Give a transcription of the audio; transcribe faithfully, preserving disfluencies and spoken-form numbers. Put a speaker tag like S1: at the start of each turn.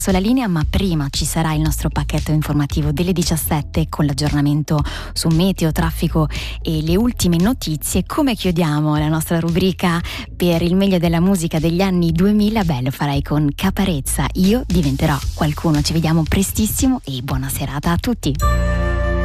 S1: sulla linea, ma prima ci sarà il nostro pacchetto informativo delle diciassette con l'aggiornamento su meteo, traffico e le ultime notizie. Come chiudiamo la nostra rubrica per il meglio della musica degli anni duemila? Beh, lo farei con Caparezza, Io diventerò qualcuno. Ci vediamo prestissimo e buona serata a tutti.